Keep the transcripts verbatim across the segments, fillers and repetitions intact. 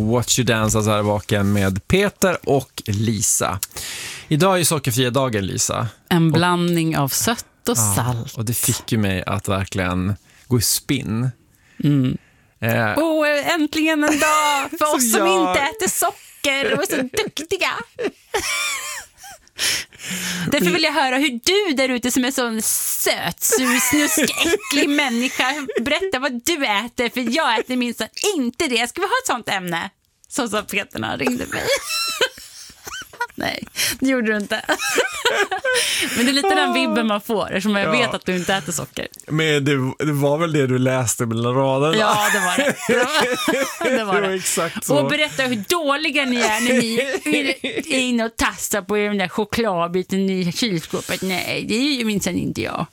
Watch You Dance, alltså här vaken med Peter och Lisa. Idag är ju sockerfria dagen, Lisa. En och, blandning av sött och ja, salt. Och det fick ju mig att verkligen gå i spinn. Mm. Eh, oh, äntligen en dag för oss som jag... inte äter socker och är så duktiga. Därför vill jag höra hur du där ute som är sån söt, sur, snusk, äcklig människa, berätta vad du äter, för jag äter minst inte det. Ska vi ha ett sånt ämne? Så sa Peterna ringde mig. Nej, det gjorde du inte. Men det är lite den vibben man får, eftersom jag ja. vet att du inte äter socker. Men det, det var väl det du läste mellan raderna? Ja, det var det. Det var det. Var det. Det var exakt så. Och berätta hur dåliga ni är när ni är inne och tastar på den där chokladbiten i kylskåpet. Nej, det är ju minsann inte jag.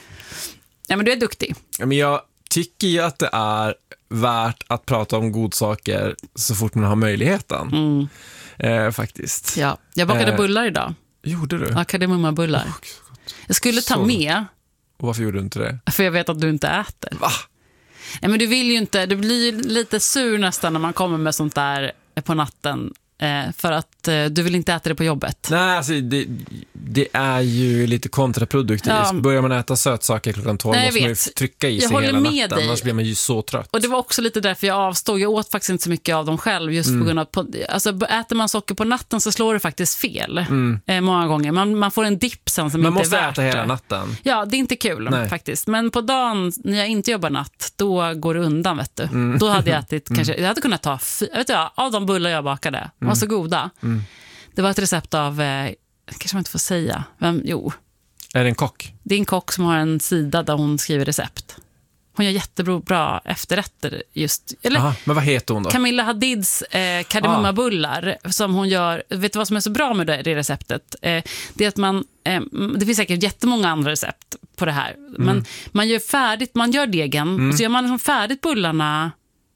Ja, men du är duktig. Men jag tycker ju att det är värt att prata om godsaker så fort man har möjligheten. Mm. Eh, faktiskt. Ja, jag bakade eh, bullar idag. Gjorde du? Ja, kardemumma-bullar. Oh, jag skulle ta så. med. Och varför gjorde du inte det? För jag vet att du inte äter. Va? Nej, men du vill ju inte. Du blir lite sur nästan när man kommer med sånt där på natten. Eh, för att eh, du vill inte äta det på jobbet. Nej, alltså det, det är ju lite kontraproduktivt. Ja. Börjar man äta sötsaker klockan tolv Nej, måste man ju trycka i sig hela natten. Dig. Annars blir man ju så trött. Och det var också lite därför jag avstod. Jag åt faktiskt inte så mycket av dem själv. Just mm. på grund av, på, alltså äter man socker på natten så slår det faktiskt fel. Mm. Eh, många gånger. Man, man får en dipp sen som man inte måste är värt äta hela det. natten. Ja, det är inte kul Nej. faktiskt. Men på dagen när jag inte jobbar natt, då går det undan, vet du. Mm. Då hade jag ätit, kanske, jag hade kunnat ta jag vet inte, av de bullar jag bakade. De var så goda. Mm. Det var ett recept av, eh, kanske man inte får säga, vem, jo. Är det en kock? Det är en kock som har en sida där hon skriver recept. Hon gör jättebra efterrätter just. Eller, Aha, men vad heter hon då? Camilla Hadids eh, kardemummabullar ah. som hon gör. Vet du vad som är så bra med det, det receptet? Eh, det är att man, eh, det finns säkert jättemånga andra recept på det här. Mm. Men man gör färdigt, man gör degen mm. och så gör man liksom färdigt bullarna.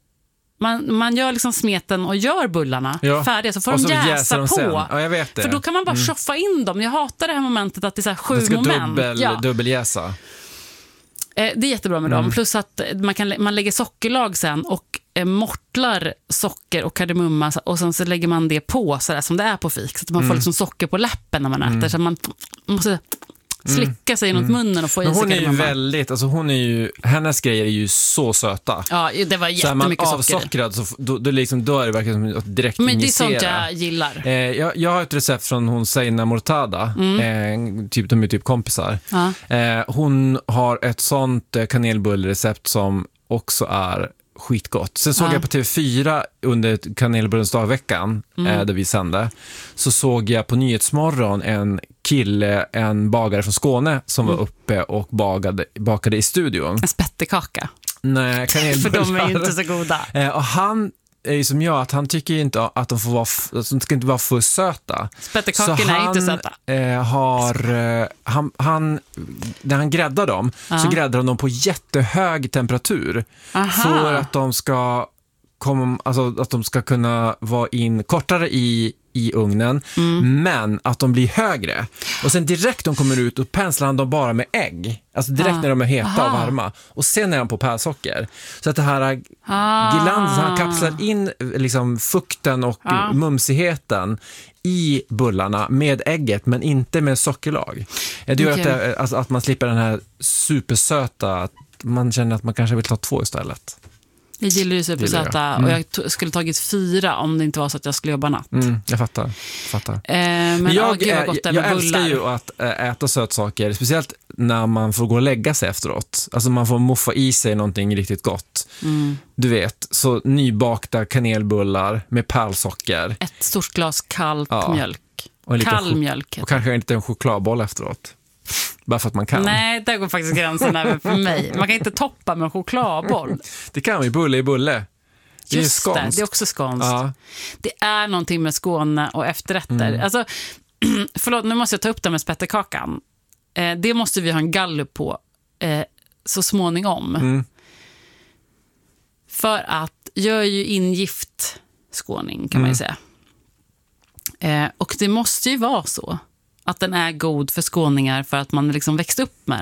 Man, man gör liksom smeten och gör bullarna ja. färdiga, så får och de så jäsa de på. Ja, jag vet det. För då kan man bara mm. tjoffa in dem. Jag hatar det här momentet att det är så här sju det ska moment. Dubbel, ja. Dubbeljäsa. Eh, det är jättebra med mm. dem. Plus att man, kan, man lägger sockerlag sen och eh, mortlar socker och kardemumma och sen så lägger man det på så där, som det är på fik. Så att man mm. får liksom socker på läppen när man äter. Mm. Så man måste slicka sig mm. mot munnen och få i sig. Hon är ju väldigt, alltså hon är ju, hennes grejer är ju så söta. Ja, det var jättemycket socker. Så är man avsockrad så då, då, liksom, då är det verkligen som direkt Men injicera. det är sånt jag gillar. Eh, jag, jag har ett recept från hon Seina Mortada. Mm. Eh, typ, de är typ kompisar. Ja. Eh, hon har ett sånt eh, kanelbullrecept som också är skitgott. Sen såg ja. jag på T V fyra under kanelbullens dagveckan mm. eh, där vi sände. Så såg jag på Nyhetsmorgon en kille, en bagare från Skåne som mm. var uppe och bagade, bakade i studion. En spettekaka. Nej, kanelbullar. För de är ju inte så goda. Eh, och han är ju som jag, att han tycker inte att de får vara f- att de ska inte vara för söta. Spettekakorna är inte söta. Eh, har, eh, han, han, när han gräddar dem uh-huh. så gräddar han dem på jättehög temperatur. Uh-huh. För att de ska komma, alltså att de ska kunna vara in kortare i i ugnen, mm. men att de blir högre. Och sen direkt de kommer ut och penslar han dem bara med ägg. Alltså direkt ah. när de är heta Aha. och varma. Och sen är han på pärlsocker. Så att det här ah. glansen, han kapslar in liksom fukten och ah. mumsigheten i bullarna med ägget, men inte med sockerlag. Det gör okay. att, det, alltså, att man slipper den här supersöta, att man känner att man kanske vill ta två istället. Jag gillar ju supersöta mm. och jag t- skulle tagit fyra om det inte var så att jag skulle jobba natt. Mm, jag fattar. fattar. Eh, men jag, åh, gud, gott jag, jag älskar ju att äta sötsaker, speciellt när man får gå och lägga sig efteråt. Alltså man får muffa i sig någonting riktigt gott. Mm. Du vet, så nybakta kanelbullar med pärlsocker. Ett stort glas kallt ja. mjölk. Och Kall chok- mjölk. Och kanske inte en chokladboll efteråt. Bara för att man kan. Nej, där går faktiskt gränsen även för mig. Man kan inte toppa med en chokladboll. Det kan vi, bulle i bulle. Det Just är det, det är också skånskt. Ja. Det är någonting med Skåne och efterrätter. Mm. Alltså, förlåt, nu måste jag ta upp det med spettekakan. Eh, det måste vi ha en gallup på eh, så småningom. Mm. För att jag är ju ingift skåning, kan mm. man ju säga. Eh, och det måste ju vara så att den är god för skåningar för att man liksom växt upp med